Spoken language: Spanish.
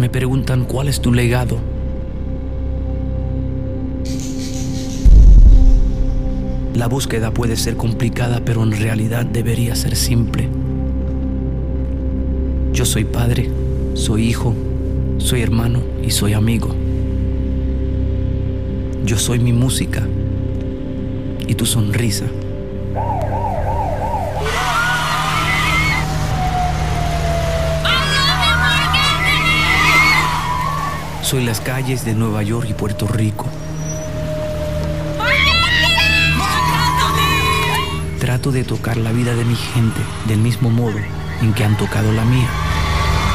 Me preguntan cuál es tu legado. La búsqueda puede ser complicada, pero en realidad debería ser simple. Yo soy padre, soy hijo, soy hermano y soy amigo. Yo soy mi música y tu sonrisa. Soy las calles de Nueva York y Puerto Rico. Trato de tocar la vida de mi gente del mismo modo en que han tocado la mía.